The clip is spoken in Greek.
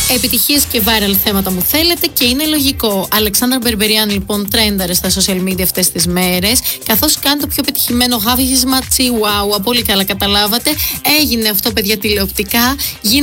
Επιτυχίες και viral θέματα μου θέλετε και είναι λογικό. Αλεξάνδρα Μπερμπεριάν λοιπόν τρένταρε στα social media αυτές τις μέρες, καθώς κάνει το πιο πετυχημένο γάβγισμα Chihuahua. Πολύ καλά καταλάβατε. Έγινε αυτό παιδιά τηλεοπτικά.